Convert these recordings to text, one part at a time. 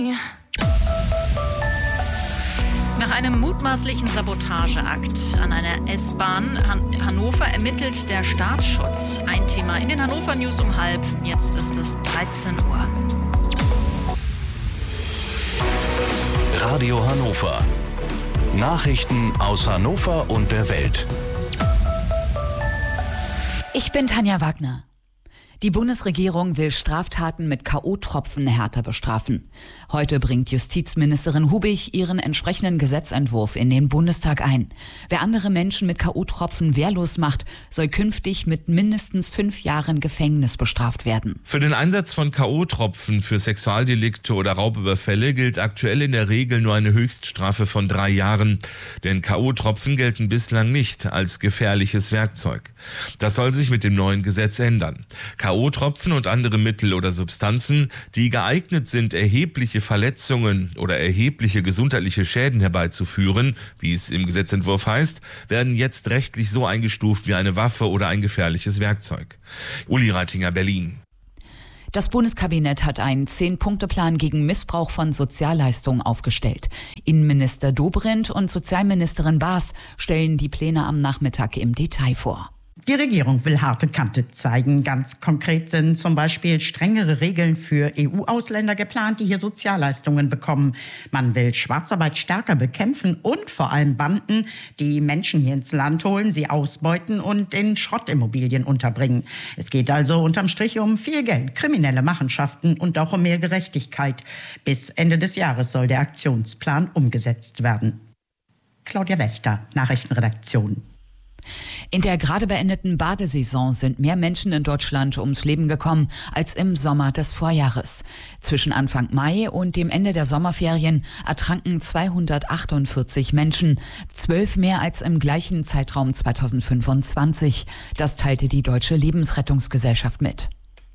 Nach einem mutmaßlichen Sabotageakt an einer S-Bahn Hannover ermittelt der Staatsschutz. Ein Thema in den Hannover News um 12:30. Jetzt ist es 13 Uhr. Radio Hannover. Nachrichten aus Hannover und der Welt. Ich bin Tanja Wagner. Die Bundesregierung will Straftaten mit K.O.-Tropfen härter bestrafen. Heute bringt Justizministerin Hubig ihren entsprechenden Gesetzentwurf in den Bundestag ein. Wer andere Menschen mit K.O.-Tropfen wehrlos macht, soll künftig mit mindestens 5 Jahren Gefängnis bestraft werden. Für den Einsatz von K.O.-Tropfen für Sexualdelikte oder Raubüberfälle gilt aktuell in der Regel nur eine Höchststrafe von 3 Jahren. Denn K.O.-Tropfen gelten bislang nicht als gefährliches Werkzeug. Das soll sich mit dem neuen Gesetz ändern. K.O.-Tropfen und andere Mittel oder Substanzen, die geeignet sind, erhebliche Verletzungen oder erhebliche gesundheitliche Schäden herbeizuführen, wie es im Gesetzentwurf heißt, werden jetzt rechtlich so eingestuft wie eine Waffe oder ein gefährliches Werkzeug. Uli Reitinger, Berlin. Das Bundeskabinett hat einen 10-Punkte-Plan gegen Missbrauch von Sozialleistungen aufgestellt. Innenminister Dobrindt und Sozialministerin Baas stellen die Pläne am Nachmittag im Detail vor. Die Regierung will harte Kante zeigen. Ganz konkret sind zum Beispiel strengere Regeln für EU-Ausländer geplant, die hier Sozialleistungen bekommen. Man will Schwarzarbeit stärker bekämpfen und vor allem Banden, die Menschen hier ins Land holen, sie ausbeuten und in Schrottimmobilien unterbringen. Es geht also unterm Strich um viel Geld, kriminelle Machenschaften und auch um mehr Gerechtigkeit. Bis Ende des Jahres soll der Aktionsplan umgesetzt werden. Claudia Wächter, Nachrichtenredaktion. In der gerade beendeten Badesaison sind mehr Menschen in Deutschland ums Leben gekommen als im Sommer des Vorjahres. Zwischen Anfang Mai und dem Ende der Sommerferien ertranken 248 Menschen, 12 mehr als im gleichen Zeitraum 2025. Das teilte die Deutsche Lebensrettungsgesellschaft mit.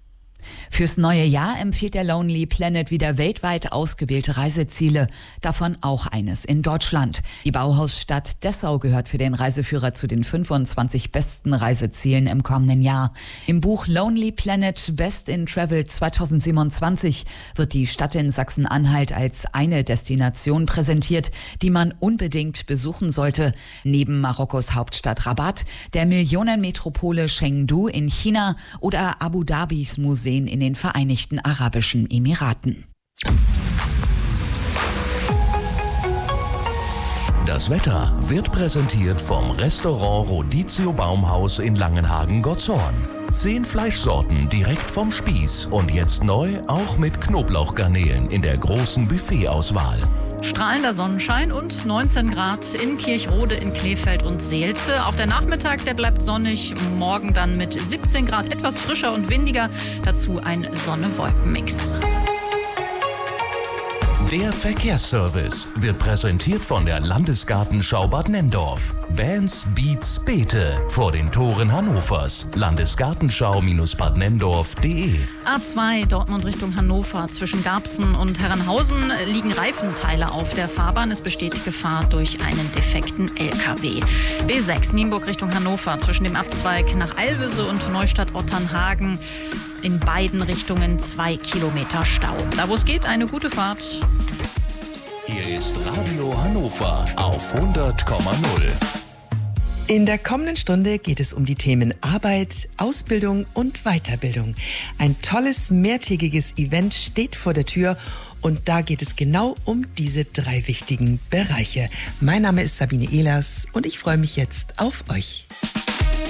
Fürs neue Jahr empfiehlt der Lonely Planet wieder weltweit ausgewählte Reiseziele, davon auch eines in Deutschland. Die Bauhausstadt Dessau gehört für den Reiseführer zu den 25 besten Reisezielen im kommenden Jahr. Im Buch Lonely Planet Best in Travel 2027 wird die Stadt in Sachsen-Anhalt als eine Destination präsentiert, die man unbedingt besuchen sollte. Neben Marokkos Hauptstadt Rabat, der Millionenmetropole Chengdu in China oder Abu Dhabis Museen in den Vereinigten Arabischen Emiraten. Das Wetter wird präsentiert vom Restaurant Rodizio Baumhaus in Langenhagen-Gottshorn. 10 Fleischsorten direkt vom Spieß und jetzt neu auch mit Knoblauchgarnelen in der großen Buffetauswahl. Strahlender Sonnenschein und 19 Grad in Kirchrode, in Krefeld und Seelze. Auch der Nachmittag, der bleibt sonnig. Morgen dann mit 17 Grad etwas frischer und windiger. Dazu ein Sonne-Wolken-Mix. Der Verkehrsservice wird präsentiert von der Landesgartenschau Bad Nenndorf. Bands, Beats, Beete vor den Toren Hannovers. Landesgartenschau-badnenndorf.de. A2 Dortmund Richtung Hannover. Zwischen Garbsen und Herrenhausen liegen Reifenteile auf der Fahrbahn. Es besteht Gefahr durch einen defekten LKW. B6 Nienburg Richtung Hannover. Zwischen dem Abzweig nach Alvese und Neustadt-Otternhagen. In beiden Richtungen 2 Kilometer Stau. Da wo es geht, eine gute Fahrt. Hier ist Radio Hannover auf 100,0. In der kommenden Stunde geht es um die Themen Arbeit, Ausbildung und Weiterbildung. Ein tolles, mehrtägiges Event steht vor der Tür und da geht es genau um diese 3 wichtigen Bereiche. Mein Name ist Sabine Ehlers und ich freue mich jetzt auf euch.